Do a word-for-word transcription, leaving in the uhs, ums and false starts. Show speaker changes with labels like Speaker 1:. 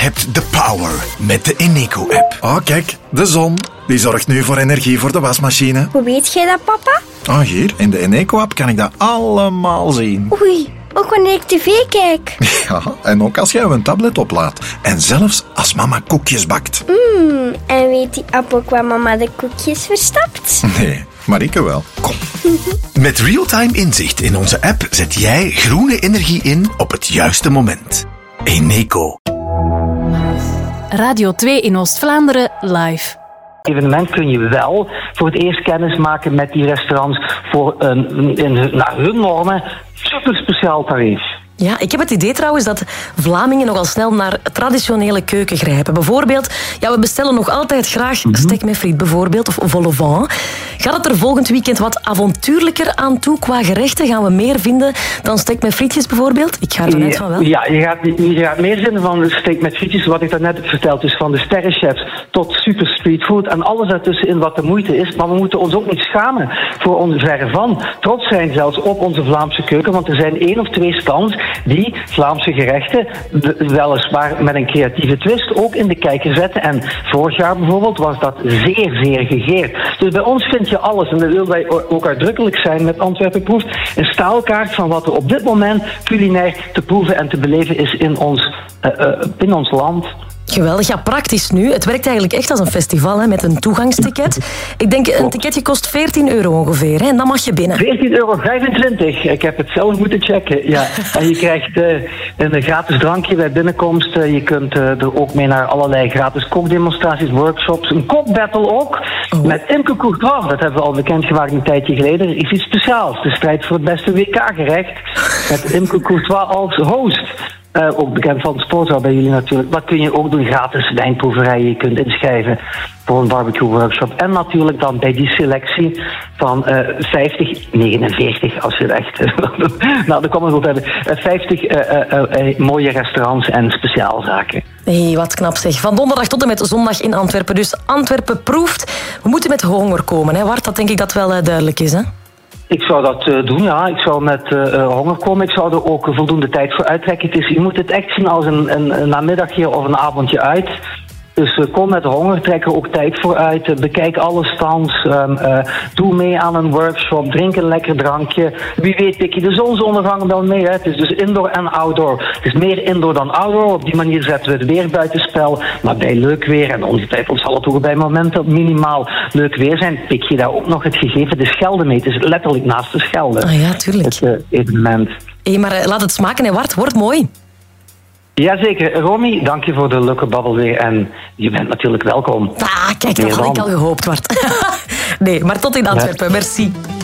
Speaker 1: hebt de power met de Eneco-app.
Speaker 2: Oh, kijk, de zon. Die zorgt nu voor energie voor de wasmachine.
Speaker 3: Hoe weet jij dat, papa?
Speaker 2: Oh, hier, in de Eneco-app kan ik dat allemaal zien.
Speaker 3: Oei, ook wanneer ik tv kijk.
Speaker 2: Ja, en ook als jij een tablet oplaadt. En zelfs als mama koekjes bakt.
Speaker 3: Mm, en weet die app ook waar mama de koekjes verstapt?
Speaker 2: Nee, Marieke wel. Kom.
Speaker 1: Met real-time inzicht in onze app zet jij groene energie in op het juiste moment. Eneco.
Speaker 4: Radio twee in Oost-Vlaanderen live.
Speaker 5: Evenement kun je wel voor het eerst kennis maken met die restaurants voor een, in, naar hun normen, super speciaal tarief.
Speaker 6: Ja, ik heb het idee trouwens dat Vlamingen nogal snel naar traditionele keuken grijpen. Bijvoorbeeld, ja, we bestellen nog altijd graag mm-hmm. steak met friet bijvoorbeeld, of vol au vent. Gaat het er volgend weekend wat avontuurlijker aan toe qua gerechten? Gaan we meer vinden dan steak met frietjes bijvoorbeeld? Ik ga er vanuit van wel.
Speaker 5: Ja, je gaat, je gaat meer vinden van de steak met frietjes, wat ik daarnet heb verteld. Dus van de sterrenchefs tot super streetfood en alles daartussenin wat de moeite is. Maar we moeten ons ook niet schamen voor ons verre van. Trots zijn zelfs op onze Vlaamse keuken, want er zijn één of twee stands die Vlaamse gerechten, weliswaar met een creatieve twist, ook in de kijker zetten. En vorig jaar bijvoorbeeld was dat zeer, zeer gegeerd. Dus bij ons vind je alles, en dat willen wij ook uitdrukkelijk zijn met Antwerpen Proeft, een staalkaart van wat er op dit moment culinair te proeven en te beleven is in ons, uh, uh, in ons land.
Speaker 6: Geweldig, ja, praktisch nu. Het werkt eigenlijk echt als een festival, hè, met een toegangsticket. Ik denk, een ticketje kost veertien euro ongeveer, hè, en dan mag je binnen.
Speaker 5: veertien euro vijfentwintig. Ik heb het zelf moeten checken. Ja. En je krijgt uh, een gratis drankje bij binnenkomst. Uh, je kunt uh, er ook mee naar allerlei gratis kookdemonstraties, workshops. Een kookbattle ook. Oh. Met Imke Courtois. Dat hebben we al bekendgemaakt een tijdje geleden. Er is iets speciaals. De strijd voor het beste W K-gerecht. Met Imke Courtois als host. Uh, ook bekend van de Sportzaal bij jullie natuurlijk. Wat kun je ook doen? Gratis wijnproeverijen. Je kunt inschrijven voor een barbecue workshop. En natuurlijk dan bij die selectie van uh, vijftig, negenenveertig als je het echt... nou, daar komen we op hebben. Uh, vijftig uh, uh, uh, mooie restaurants en speciaalzaken.
Speaker 6: Hey, wat knap zeg. Van donderdag tot en met zondag in Antwerpen. Dus Antwerpen proeft. We moeten met honger komen, hè, Wart? Dat denk ik dat wel uh, duidelijk is, hè?
Speaker 5: Ik zou dat uh, doen, ja. Ik zou met uh, honger komen. Ik zou er ook voldoende tijd voor uittrekken. Het is, je moet het echt zien als een, een, een namiddagje of een avondje uit. Dus uh, kom met honger, trek er ook tijd voor uit. Uh, bekijk alle stands. Um, uh, doe mee aan een workshop. Drink een lekker drankje. Wie weet pik je de zonsondergang wel mee. Hè? Het is dus indoor en outdoor. Het is meer indoor dan outdoor. Op die manier zetten we het weer buitenspel. Maar bij leuk weer, en ongetwijfeld zal het ook bij momenten minimaal leuk weer zijn, pik je daar ook nog het gegeven de Schelde mee. Het is letterlijk naast de Schelde.
Speaker 6: Ah ja, tuurlijk.
Speaker 5: Het uh, evenement.
Speaker 6: Hey, maar uh, laat het smaken, hè, Wart. Wordt mooi.
Speaker 5: Jazeker. Romy, dank je voor de leuke babbel weer. En je bent natuurlijk welkom.
Speaker 6: Ah, kijk, dat had ik al gehoopt, Wart. Nee, maar tot in Antwerpen. Ja. Merci.